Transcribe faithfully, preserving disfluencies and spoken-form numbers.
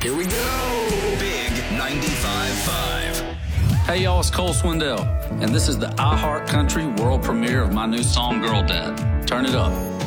Here we go. Big ninety-five point five. Hey y'all, it's Cole Swindell, and this is the iHeart Country world premiere of my new song, Girl Dad. Turn it up.